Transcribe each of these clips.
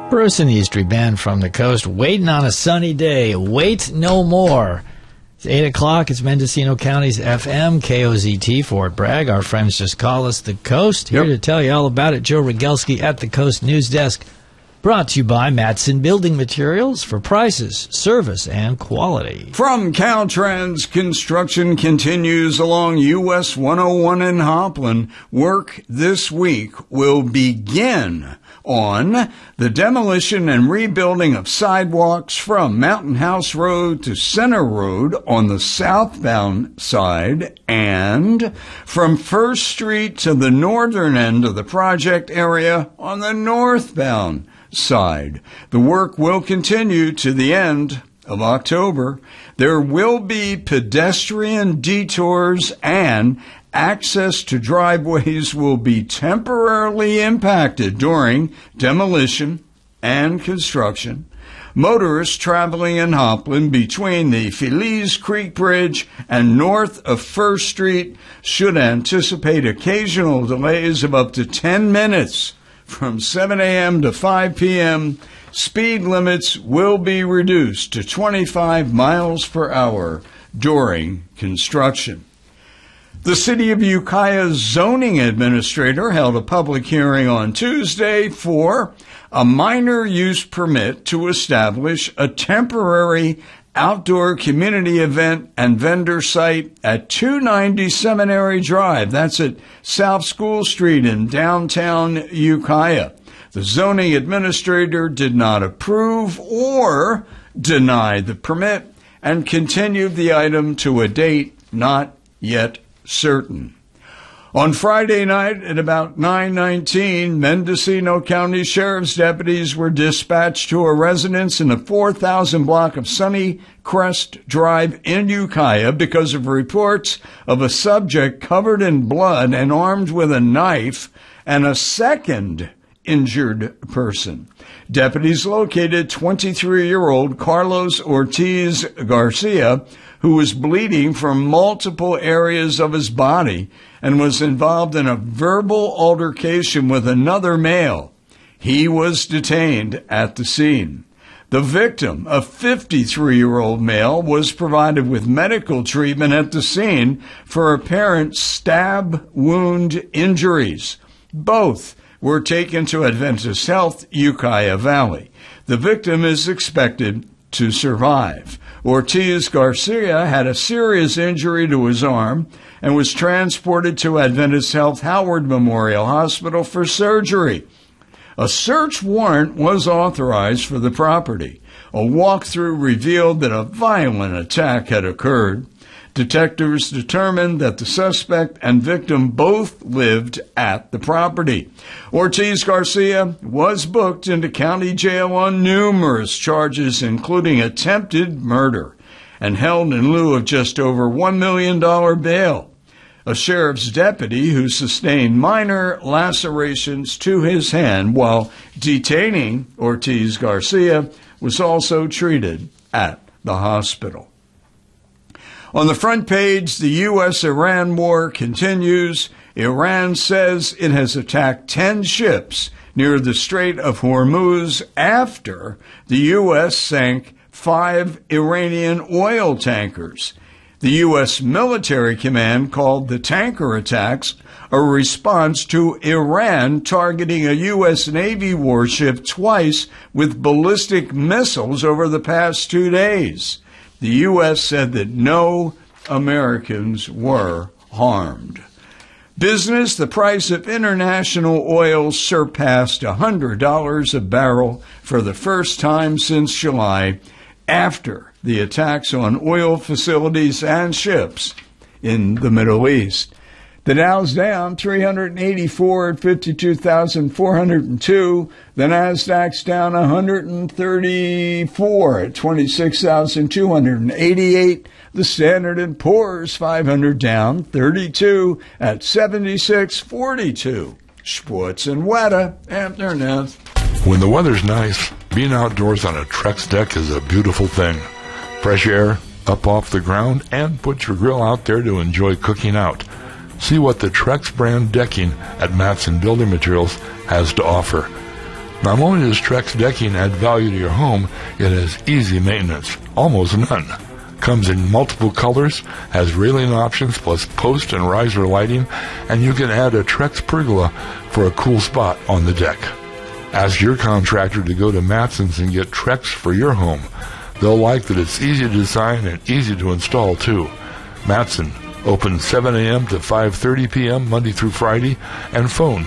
Bruce and the Eastry Band from the coast, waiting on a sunny day. Wait no more. It's 8 o'clock. It's Mendocino County's FM, KOZT, Fort Bragg. Our friends just call us the Coast. Here to tell you all about it, Joe Rogelski at the Coast News Desk. Brought to you by Matson Building Materials for prices, service, and quality. From Caltrans, construction continues along US 101 in Hopland. Work this week will begin on the demolition and rebuilding of sidewalks from Mountain House Road to Center Road on the southbound side and from First Street to the northern end of the project area on the northbound side. The work will continue to the end of October. There will be pedestrian detours and access to driveways will be temporarily impacted during demolition and construction. Motorists traveling in Hopland between the Feliz Creek Bridge and north of First Street should anticipate occasional delays of up to 10 minutes. From 7 a.m. to 5 p.m., speed limits will be reduced to 25 miles per hour during construction. The City of Ukiah's zoning administrator held a public hearing on Tuesday for a minor use permit to establish a temporary outdoor community event and vendor site at 290 Seminary Drive. That's at South School Street in downtown Ukiah. The zoning administrator did not approve or deny the permit and continued the item to a date not yet certain. On Friday night at about 9:19, Mendocino County Sheriff's deputies were dispatched to a residence in the 4,000 block of Sunnycrest Drive in Ukiah because of reports of a subject covered in blood and armed with a knife and a second injured person. Deputies located 23-year-old Carlos Ortiz Garcia, who was bleeding from multiple areas of his body and was involved in a verbal altercation with another male. He was detained at the scene. The victim, a 53-year-old male, was provided with medical treatment at the scene for apparent stab wound injuries. Both were taken to Adventist Health, Ukiah Valley. The victim is expected to survive. Ortiz Garcia had a serious injury to his arm and was transported to Adventist Health Howard Memorial Hospital for surgery. A search warrant was authorized for the property. A walkthrough revealed that a violent attack had occurred. Detectives determined that the suspect and victim both lived at the property. Ortiz Garcia was booked into county jail on numerous charges, including attempted murder, and held in lieu of just over $1 million bail. A sheriff's deputy who sustained minor lacerations to his hand while detaining Ortiz Garcia was also treated at the hospital. On the front page, the U.S.-Iran war continues. Iran says it has attacked 10 ships near the Strait of Hormuz after the U.S. sank 5 Iranian oil tankers. The U.S. military command called the tanker attacks a response to Iran targeting a U.S. Navy warship twice with ballistic missiles over the past 2 days. The U.S. said that no Americans were harmed. Business, the price of international oil surpassed $100 a barrel for the first time since July after the attacks on oil facilities and ships in the Middle East. The Dow's down 384 at 52,402. The Nasdaq's down 134 at 26,288. The Standard & Poor's 500 down 32 at 7642. Sports and weather after Neth. When the weather's nice, being outdoors on a Trex deck is a beautiful thing. Fresh air up off the ground and put your grill out there to enjoy cooking out. See what the Trex brand decking at Matson Building Materials has to offer. Not only does Trex decking add value to your home, it has easy maintenance, almost none. Comes in multiple colors, has railing options plus post and riser lighting, and you can add a Trex pergola for a cool spot on the deck. Ask your contractor to go to Matson's and get Trex for your home. They'll like that it's easy to design and easy to install too. Matson, open 7 a.m. to 5:30 p.m. Monday through Friday, and phone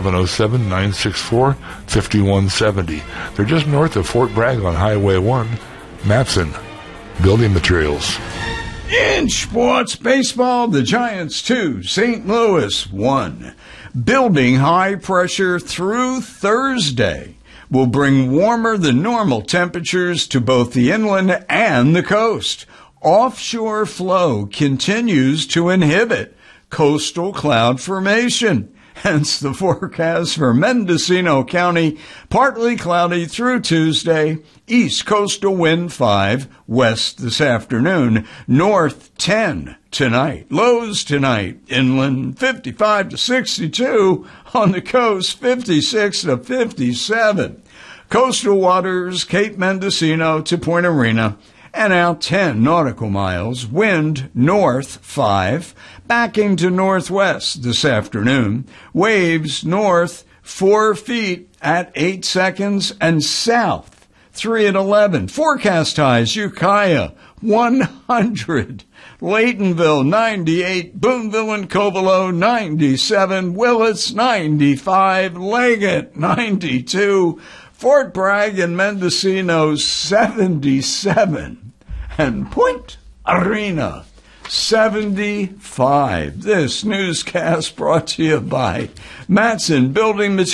707-964-5170. They're just north of Fort Bragg on Highway 1. Matson, building materials. In sports baseball, the Giants 2, St. Louis 1. Building high pressure through Thursday will bring warmer than normal temperatures to both the inland and the coast. Offshore flow continues to inhibit coastal cloud formation. Hence the forecast for Mendocino County, partly cloudy through Tuesday, east coastal wind 5, west this afternoon, north 10 tonight. Lows tonight, inland 55 to 62, on the coast 56 to 57. Coastal waters, Cape Mendocino to Point Arena, and out 10 nautical miles, wind north 5, backing to northwest this afternoon, waves north 4 feet at 8 seconds, and south 3 at 11. Forecast highs, Ukiah 100, Laytonville 98, Boonville and Covelo 97, Willits 95, Leggett 92, Fort Bragg and Mendocino 77, and Point Arena 75. This newscast brought to you by Matson Building Materials.